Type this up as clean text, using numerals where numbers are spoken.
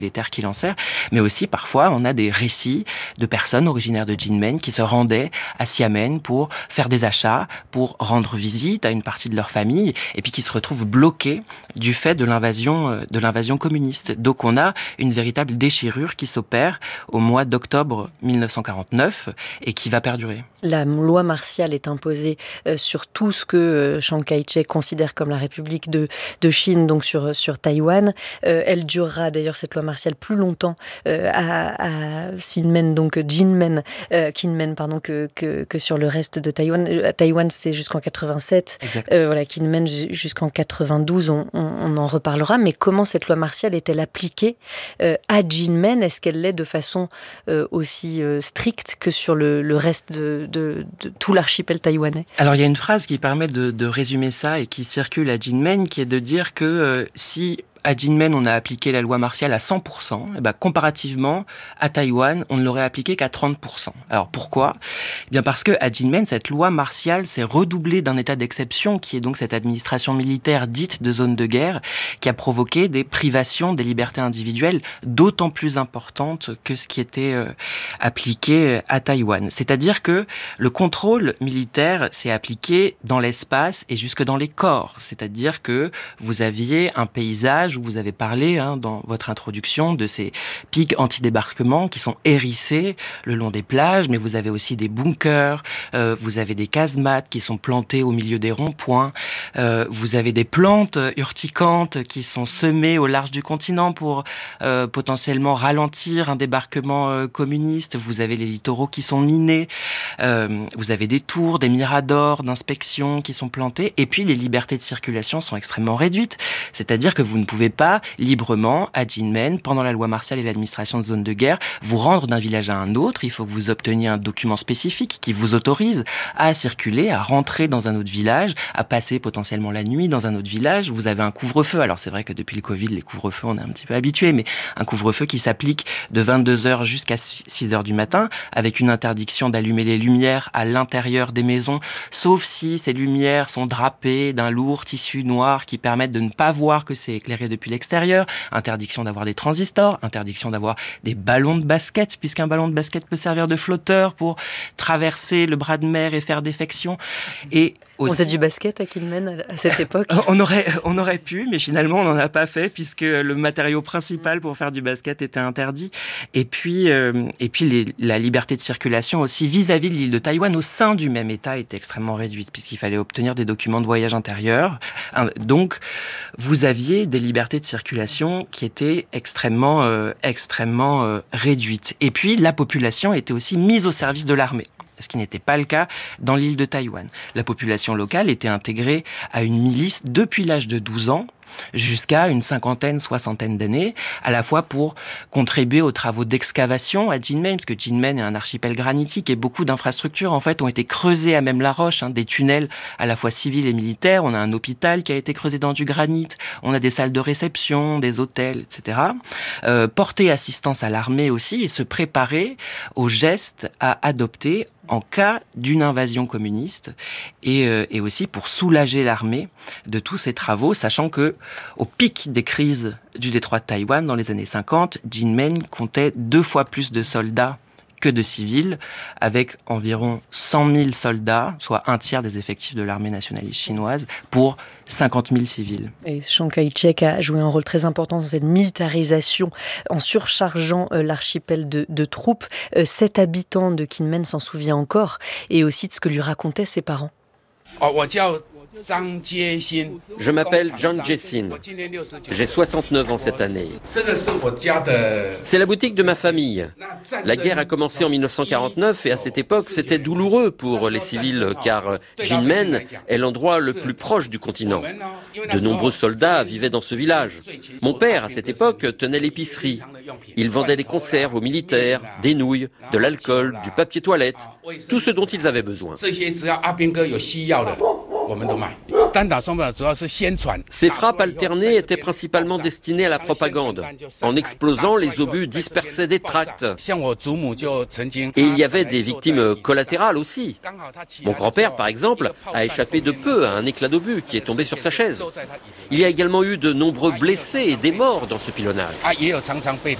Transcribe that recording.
les terres qu'il enserre, mais aussi parfois on a des récits de personnes originaires de Jinmen qui se rendaient à Xiamen pour faire des achats, pour rendre visite à une partie de leur famille, et puis qui se retrouvent bloqués du fait de l'invasion communiste. Donc on a une véritable déchirure qui s'opère au mois d'octobre 1949 et qui va perdurer. La loi martiale est imposée sur tout ce que Chiang Kai-shek considère comme la République de Chine, donc sur Taïwan. Elle durera d'ailleurs, cette loi martiale, plus longtemps à Kinmen, que sur le reste de Taïwan. Taïwan, c'est jusqu'en 87. Kinmen jusqu'en 92. On en reparlera. Mais comment cette loi martiale est-elle appliquée à Jinmen? Est-ce qu'elle l'est de façon aussi stricte que sur le reste de tout l'archipel taïwanais? Alors il y a une phrase qui permet de résumer ça et qui circule à Jinmen, qui est de dire que si à Jinmen, on a appliqué la loi martiale à 100%. Et comparativement, à Taïwan, on ne l'aurait appliquée qu'à 30%. Alors pourquoi ? Bien parce que à Jinmen, cette loi martiale s'est redoublée d'un état d'exception, qui est donc cette administration militaire dite de zone de guerre, qui a provoqué des privations des libertés individuelles d'autant plus importantes que ce qui était appliqué à Taïwan. C'est-à-dire que le contrôle militaire s'est appliqué dans l'espace et jusque dans les corps. C'est-à-dire que vous aviez un paysage où vous avez parlé dans votre introduction de ces pics anti-débarquement qui sont hérissés le long des plages, mais vous avez aussi des bunkers, vous avez des casemates qui sont plantées au milieu des ronds-points, vous avez des plantes urticantes qui sont semées au large du continent pour potentiellement ralentir un débarquement communiste, vous avez les littoraux qui sont minés, vous avez des tours, des miradors d'inspection qui sont plantés, et puis les libertés de circulation sont extrêmement réduites, c'est-à-dire que vous ne pouvez pas librement, à Jinmen, pendant la loi martiale et l'administration de zone de guerre, vous rendre d'un village à un autre. Il faut que vous obteniez un document spécifique qui vous autorise à circuler, à rentrer dans un autre village, à passer potentiellement la nuit dans un autre village. Vous avez un couvre-feu. Alors c'est vrai que depuis le Covid, les couvre-feux, on est un petit peu habitués, mais un couvre-feu qui s'applique de 22h jusqu'à 6h du matin, avec une interdiction d'allumer les lumières à l'intérieur des maisons, sauf si ces lumières sont drapées d'un lourd tissu noir qui permettent de ne pas voir que c'est éclairé depuis l'extérieur, interdiction d'avoir des transistors, interdiction d'avoir des ballons de basket, puisqu'un ballon de basket peut servir de flotteur pour traverser le bras de mer et faire défection. Et aussi, on faisait du basket à Kinmen à cette époque? on aurait pu, mais finalement on n'en a pas fait, puisque le matériau principal pour faire du basket était interdit. Et puis la liberté de circulation aussi vis-à-vis de l'île de Taïwan au sein du même État était extrêmement réduite, puisqu'il fallait obtenir des documents de voyage intérieur. Donc vous aviez des libertés de circulation qui étaient extrêmement réduites. Et puis la population était aussi mise au service de l'armée, ce qui n'était pas le cas dans l'île de Taïwan. La population locale était intégrée à une milice depuis l'âge de 12 ans, jusqu'à une soixantaine d'années, à la fois pour contribuer aux travaux d'excavation à Jinmen, parce que Jinmen est un archipel granitique et beaucoup d'infrastructures en fait ont été creusées à même la roche, des tunnels à la fois civils et militaires. On a un hôpital qui a été creusé dans du granit, on a des salles de réception, des hôtels, etc. Porter assistance à l'armée aussi et se préparer aux gestes à adopter en cas d'une invasion communiste et aussi pour soulager l'armée de tous ces travaux, sachant que au pic des crises du détroit de Taïwan dans les années 50, Jinmen comptait 2 fois plus de soldats que de civils, avec environ 100 000 soldats, soit un tiers des effectifs de l'armée nationaliste chinoise, pour 50 000 civils. Et Chiang Kai-shek a joué un rôle très important dans cette militarisation en surchargeant l'archipel de troupes. 7 habitants de Kinmen s'en souvient encore, et aussi de ce que lui racontaient ses parents. Je m'appelle Zhang Jiesin. J'ai 69 ans cette année. C'est la boutique de ma famille. La guerre a commencé en 1949 et à cette époque, c'était douloureux pour les civils car Jinmen est l'endroit le plus proche du continent. De nombreux soldats vivaient dans ce village. Mon père, à cette époque, tenait l'épicerie. Il vendait des conserves aux militaires, des nouilles, de l'alcool, du papier toilette, tout ce dont ils avaient besoin. Ces frappes alternées étaient principalement destinées à la propagande. En explosant, les obus dispersaient des tracts. Et il y avait des victimes collatérales aussi. Mon grand-père, par exemple, a échappé de peu à un éclat d'obus qui est tombé sur sa chaise. Il y a également eu de nombreux blessés et des morts dans ce pilonnage.